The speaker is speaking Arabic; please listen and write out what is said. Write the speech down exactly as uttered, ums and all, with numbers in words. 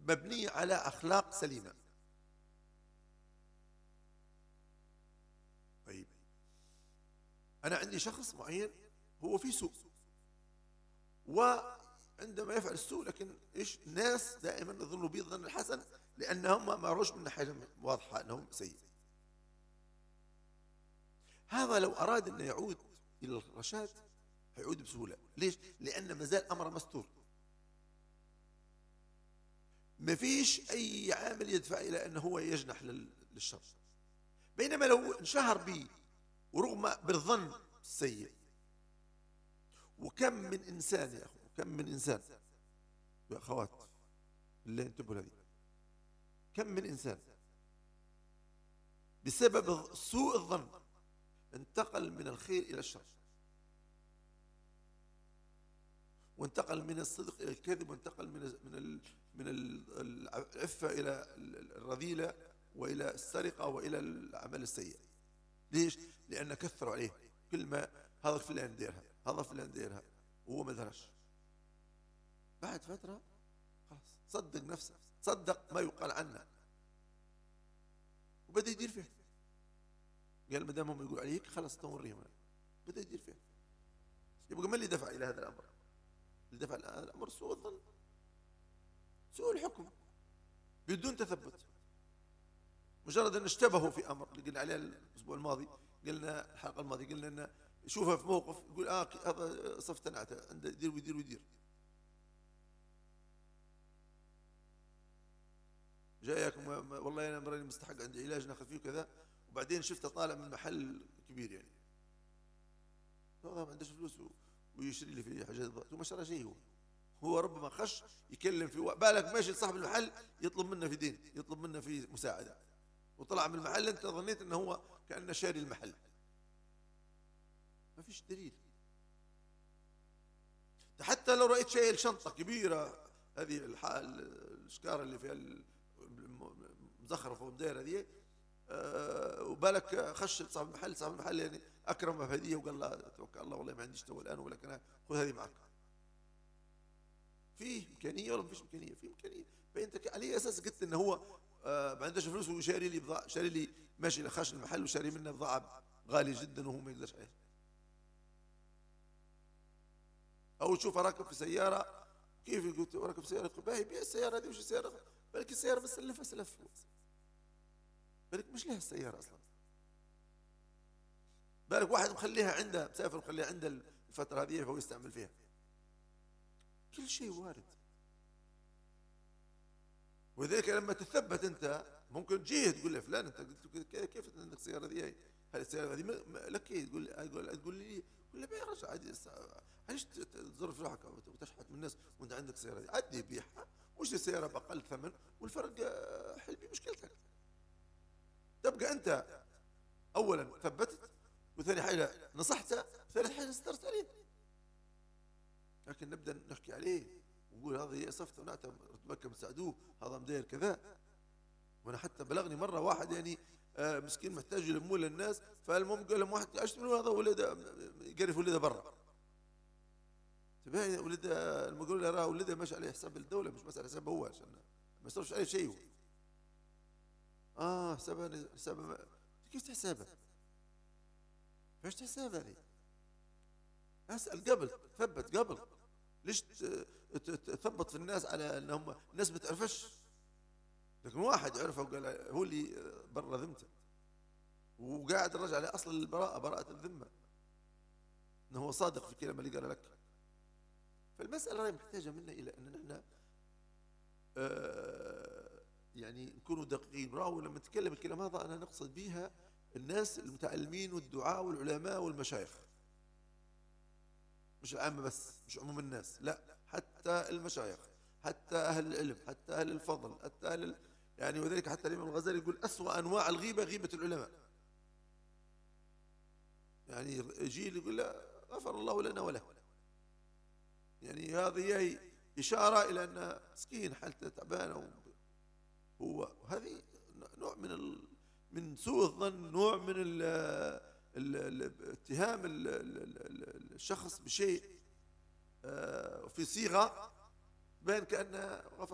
مبنية على أخلاق سليمة. طيب أنا عندي شخص معين هو في سوء، وعندما يفعل السوء لكن إيش الناس دائما يظنوا به الظن الحسن، لأنهم ما روش من حاجة واضحة أنهم سيء. هذا لو أراد أن يعود إلى الرشاد هيعود بسهولة. ليش؟ لأن ما زال أمر مستور، ما فيش أي عامل يدفع إلى أنه هو يجنح للشر. بينما لو انشهر به ورغم بالظن السيء، وكم من إنسان يا أخو، كم من إنسان يا أخوات اللي انتبهوا هذه، كم من إنسان بسبب سوء الظن انتقل من الخير إلى الشر، وانتقل من الصدق إلى الكذب، وانتقل من من ال من العفة إلى الرذيلة، وإلى السرقة، وإلى العمل السيء. ليش؟ لأن كثروا عليه كل ما هذا فلان ديرها، هذا فلان ديرها، وهو ما درش. بعد فترة خلاص صدق نفسه، صدق ما يقال عنه، وبدأ يدير فيه. قال ما دام هم يقول عليك خلاص توريهم. بدأ يدير فيه. يبقى ما اللي دفع إلى هذا الأمر؟ اللي دفع إلى هذا الأمر سوء الظن، سوء الحكم بدون تثبت. مجرد أن اشتبهوا في أمر اللي قلنا عليه الأسبوع الماضي، قلنا الحلقة الماضية، قلنا أن يشوفها في موقف يقول آه هذا صف تنعته عنده يدير ويدير ويدير. جايكم والله أنا مراني مستحق عندي علاج ناخذ فيه كذا، وبعدين شفته طالع من محل كبير يعني هذا ما عندهش فلوس ويشتري لي في حاجات، وما شرى شيء. هو هو ربما خش يكلم في بالك ماشي لصاحب المحل يطلب منه في دين، يطلب منه في مساعدة، وطلع من المحل انت ظنيت انه هو كأنه شاري المحل. ما فيش دليل. حتى لو رأيت شايل شنطة كبيرة، هذه الشكارة اللي فيها مزخرفة ومدايرة هذه، أه وبالك خش صاحب المحل، صاحب المحل يعني أكرمه بهدية وقال له توكل الله والله ما عنديش تو الآن، ولكن خذ هذه معك. فيه إمكانية ولا ما فيش إمكانية؟ فيه إمكانية. فأنت على أساس قلت إنه هو آه ما عندهش فلوس وشاري لي بضاعة، شاري لي ماشي لخش المحل وشاري منه بضاعة غالية جدا وهو ما يقدرش عليها. أو تشوف راكب في سيارة، كيف قلت راكب في سيارة باهي بيع السيارة هذه، وش السيارة؟ بالك السيارة بس سلفها سلف، بالك مش لها السيارة أصلا. بالك واحد مخليها عنده، مسافر مخليها عنده الفترة هذه فهو يستعمل فيها. كل شيء وارد. ولذلك لما تثبت انت ممكن تجيه تقول له فلان انت قلت كيف عندك السياره ذي؟ هل السياره ذي لك؟ تقول تقول تقول لي تقول له بيع رجع عادي، علاش تزرف روحك وتشحت من الناس وانت عندك السياره ذي؟ عدي بيعها واشتري السياره باقل ثمن، والفرق حل بيه مشكلتك. تبقى انت اولا ثبتت، وثاني حاجه نصحته، وثالث حاجه استرت عليه. لكن نبدا نحكي عليه ونقول هذا يأسفت ونعتم رتبك مساعدوه، هذا مدير كذا. وانا حتى بلغني مره واحد يعني آه مسكين محتاج يلموه للناس، فالمهم قال لهم واحد اشتروا هذا ولد يقرف ولده برا. تبين ولد لما قالوا له راه ولده ماشي عليه حساب الدوله، مش مساله حسابه هو، عشان ما يصرفش عليه شيء هو. اه حسابه حسابه كيف تحسبها؟ فايش تحسبها هذه؟ اسال قبل، ثبت قبل. ليش تثبط في الناس على انهم الناس ما تعرفش؟ لكن واحد عرفه وقال هو اللي برا ذمته، وقاعد الرجع على اصل البراءه، براءه الذمه، انه هو صادق في كلمه اللي قال لك. فالمساله راهي محتاجه منا الى ان نحن آه يعني نكونوا دقيقين. راهو لما نتكلم الكلام هذا انا نقصد بها الناس المتعلمين والدعاة والعلماء والمشايخ، مش العامة بس، مش عموم الناس، لا، حتى المشايخ، حتى أهل العلم، حتى أهل الفضل، حتى أهل ال... يعني وذلك حتى الإمام الغزالي يقول أسوأ أنواع الغيبة غيبة العلماء. يعني جيل يقول لا غفر الله لنا وله، يعني هذه هي إشارة إلى أن مسكين حالته تعبانة، هو هذه نوع من ال... من سوء الظن، نوع من ال... اتهام الشخص بشيء في صيغة بين كأنها غفر